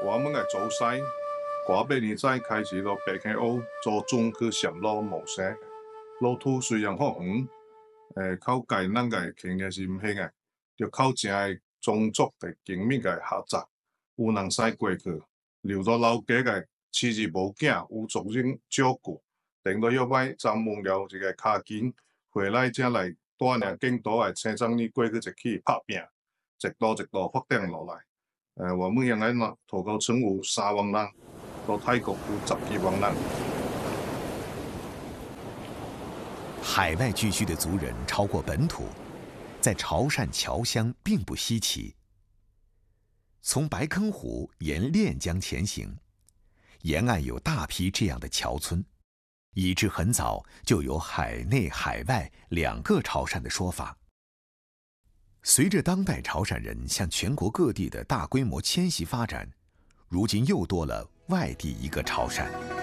我们的祖师，我每年在开始到北京澳做中去上路模式，路途虽然好远，靠介咱个行嘅是毋行嘅，要靠正个种族嘅紧密嘅合作，有人使过去，留到老家嘅妻子无囝，有族人照顾，等到要摆暂忘了一个卡紧，回来才来带领更多嘅青壮年过去一起拍拼，一道一道发展落来。我们现在呢，土高村有3万人，到泰国有10几万人。 海外聚居的族人超过本土，在潮汕侨乡并不稀奇。从白坑湖沿练江前行，沿岸有大批这样的侨村，以致很早就有海内海外2个潮汕的说法。随着当代潮汕人向全国各地的大规模迁徙发展，如今又多了外地一个潮汕。